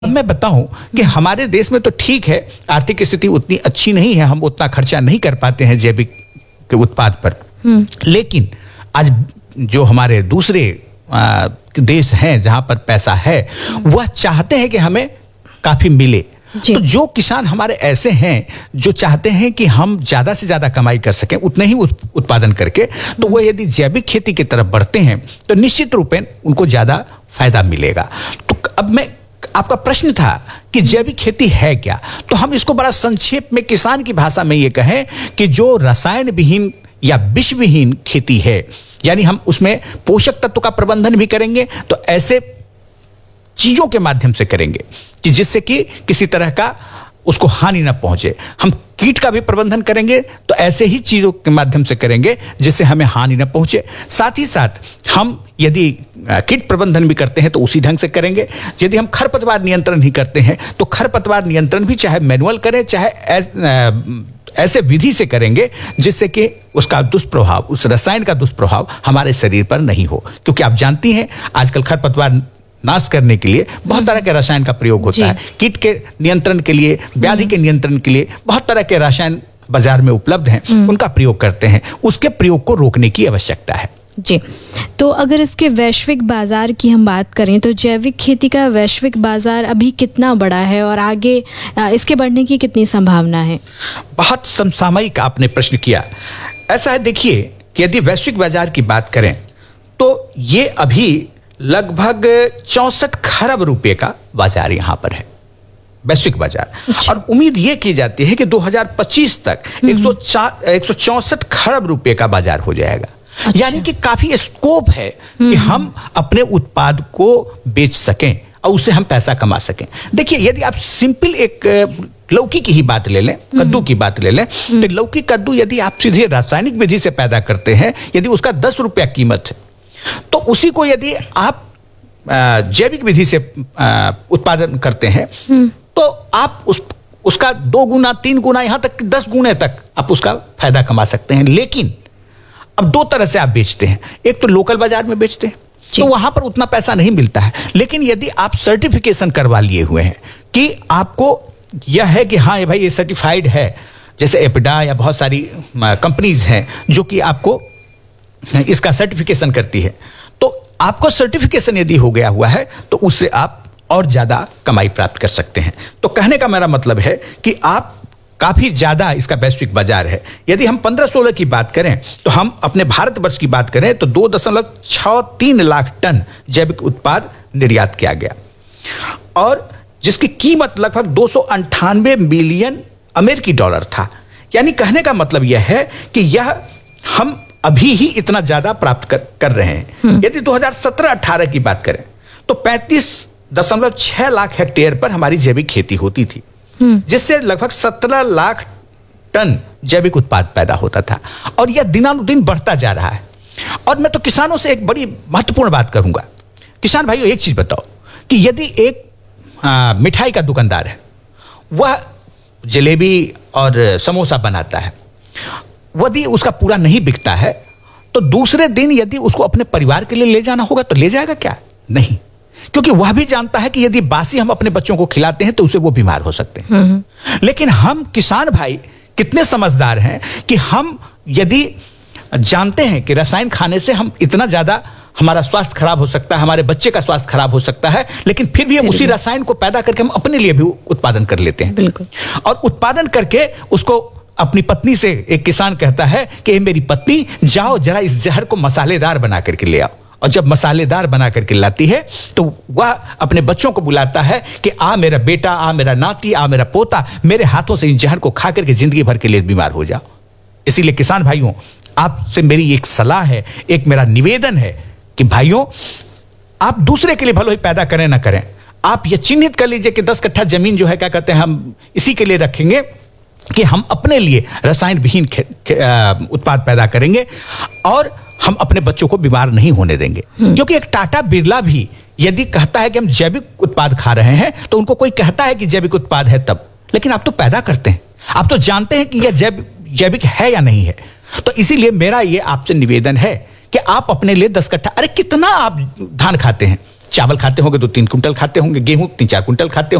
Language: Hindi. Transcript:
मैं बताऊं कि हमारे देश में तो ठीक है, आर्थिक स्थिति उतनी अच्छी नहीं है, हम उतना खर्चा नहीं कर पाते हैं जैविक के उत्पाद पर। लेकिन आज जो हमारे दूसरे देश हैं जहां पर पैसा है, वह चाहते हैं कि हमें काफी मिले। तो जो किसान हमारे ऐसे हैं जो चाहते हैं कि हम ज्यादा से ज्यादा कमाई कर सकें उतने ही उत्पादन करके, तो वह यदि जैविक खेती की तरफ बढ़ते हैं तो निश्चित रूप में उनको ज्यादा फायदा मिलेगा। तो अब मैं, आपका प्रश्न था कि जैविक खेती है क्या, तो हम इसको बड़ा संक्षेप में किसान की भाषा में ये कहें कि जो रसायन विहीन या विष विहीन खेती है, यानी हम उसमें पोषक तत्व का प्रबंधन भी करेंगे तो ऐसे चीजों के माध्यम से करेंगे कि जिससे कि किसी तरह का उसको हानि ना पहुंचे। हम कीट का भी प्रबंधन करेंगे तो ऐसे ही चीजों के माध्यम से करेंगे जिससे हमें हानि ना पहुंचे। साथ ही साथ हम यदि कीट प्रबंधन भी करते हैं तो उसी ढंग से करेंगे। यदि हम खरपतवार नियंत्रण ही करते हैं तो खरपतवार नियंत्रण भी चाहे मैनुअल करें चाहे ऐसे विधि से करेंगे जिससे कि उसका दुष्प्रभाव, उस रसायन का दुष्प्रभाव हमारे शरीर पर नहीं हो। क्योंकि आप जानती हैं आजकल खरपतवार नाश करने के लिए बहुत तरह के रसायन का प्रयोग होता है। कीट के नियंत्रण के लिए, व्याधि के नियंत्रण के लिए बहुत तरह के रसायन बाजार में उपलब्ध हैं, उनका प्रयोग करते हैं। उसके प्रयोग को रोकने की आवश्यकता है। जी, तो अगर इसके वैश्विक बाजार की हम बात करें तो जैविक खेती का वैश्विक बाजार अभी कितना बड़ा है और आगे इसके बढ़ने की कितनी संभावना है? बहुत समसामयिक आपने प्रश्न किया। ऐसा है, देखिए कि यदि वैश्विक बाजार की बात करें तो ये अभी लगभग 64 खरब रुपए का बाजार यहां पर है, वैश्विक बाजार। और उम्मीद यह की जाती है कि 2025 तक 164 खरब रुपए का बाजार हो जाएगा। यानी कि काफी स्कोप है कि हम अपने उत्पाद को बेच सकें और उससे हम पैसा कमा सकें। देखिए, यदि आप सिंपल एक लौकी की ही बात ले लें, कद्दू की बात ले लें, तो लौकी कद्दू यदि आप सीधे रासायनिक विधि से पैदा करते हैं, यदि उसका 10 रुपया कीमत है, तो उसी को यदि आप जैविक विधि से उत्पादन करते हैं तो आप उसका 2 गुना 3 गुना यहां तक 10 गुने तक आप उसका फायदा कमा सकते हैं। लेकिन अब 2 तरह से आप बेचते हैं। एक तो लोकल बाजार में बेचते हैं तो वहां पर उतना पैसा नहीं मिलता है। लेकिन यदि आप सर्टिफिकेशन करवा लिए हुए हैं कि आपको यह है कि हाँ ये भाई ये सर्टिफाइड है, जैसे एपिडा या बहुत सारी कंपनीज हैं जो कि आपको इसका सर्टिफिकेशन करती है, तो आपको सर्टिफिकेशन यदि हो गया हुआ है तो उससे आप और ज्यादा कमाई प्राप्त कर सकते हैं। तो कहने का मेरा मतलब है कि आप काफी ज्यादा इसका वैश्विक बाजार है। यदि हम 15-16 की बात करें तो हम अपने भारतवर्ष की बात करें तो 2.63 लाख टन जैविक उत्पाद निर्यात किया गया और जिसकी कीमत लगभग 298 मिलियन अमेरिकी डॉलर था। यानी कहने का मतलब यह है कि यह हम अभी ही इतना ज्यादा प्राप्त कर रहे हैं। यदि 2017-18 की बात करें तो 35.6 लाख हेक्टेयर पर हमारी जैविक खेती होती थी, जिससे लगभग 17 लाख टन जैविक उत्पाद पैदा होता था और यह दिनानुदिन बढ़ता जा रहा है। और मैं तो किसानों से एक बड़ी महत्वपूर्ण बात करूंगा। किसान भाइयों, एक चीज बताओ कि यदि एक मिठाई का दुकानदार है, वह जलेबी और समोसा बनाता है, यदि उसका पूरा नहीं बिकता है तो दूसरे दिन यदि उसको अपने परिवार के लिए ले जाना होगा तो ले जाएगा क्या? नहीं, क्योंकि वह भी जानता है कि यदि बासी हम अपने बच्चों को खिलाते हैं तो उससे वो बीमार हो सकते हैं। लेकिन हम किसान भाई कितने समझदार हैं कि हम यदि जानते हैं कि रसायन खाने से हम इतना ज्यादा हमारा स्वास्थ्य खराब हो सकता है, हमारे बच्चे का स्वास्थ्य खराब हो सकता है, लेकिन फिर भी हम उसी रसायन को पैदा करके हम अपने लिए भी उत्पादन कर लेते हैं। बिल्कुल। और उत्पादन करके उसको अपनी पत्नी से, एक किसान कहता है कि मेरी पत्नी जाओ जरा इस जहर को मसालेदार बना करके ले आओ, और जब मसालेदार बना करके लाती है तो वह अपने बच्चों को बुलाता है कि आ मेरा बेटा, आ मेरा नाती, आ मेरा पोता, मेरे हाथों से इस जहर को खा करके जिंदगी भर के लिए बीमार हो जाओ। इसीलिए किसान भाइयों, आपसे मेरी एक सलाह है, एक मेरा निवेदन है कि भाइयों, आप दूसरे के लिए भले ही पैदा करें ना करें, आप यह चिन्हित कर लीजिए कि 10 कट्ठा जमीन जो है, क्या कहते हैं, हम इसी के लिए रखेंगे कि हम अपने लिए रसायन विहीन उत्पाद पैदा करेंगे और हम अपने बच्चों को बीमार नहीं होने देंगे। क्योंकि एक टाटा बिरला भी यदि कहता है कि हम जैविक उत्पाद खा रहे हैं तो उनको कोई कहता है कि जैविक उत्पाद है तब, लेकिन आप तो पैदा करते हैं, आप तो जानते हैं कि यह जैविक है या नहीं है। तो इसीलिए मेरा ये आपसे निवेदन है कि आप अपने लिए 10 कट्ठा, अरे कितना आप धान खाते हैं, चावल खाते होंगे तो 3 कुंटल खाते होंगे, गेहूं 3-4 कुंटल खाते